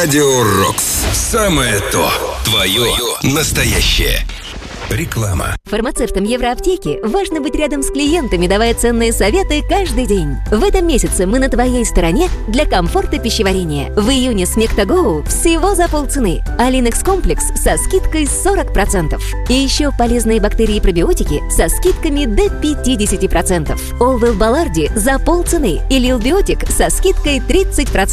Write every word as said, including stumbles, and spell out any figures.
Радио Рокс. Самое то. Твое настоящее. Реклама. Фармацевтам Евроаптеки важно быть рядом с клиентами, давая ценные советы каждый день. В этом месяце мы на твоей стороне для комфорта пищеварения. В июне Смектагоу всего за полцены. Алинекс комплекс со скидкой сорок процентов. И еще полезные бактерии и пробиотики со скидками до пятьдесят процентов. Олвел Баларди за полцены. И Лил Биотик со скидкой тридцать процентов.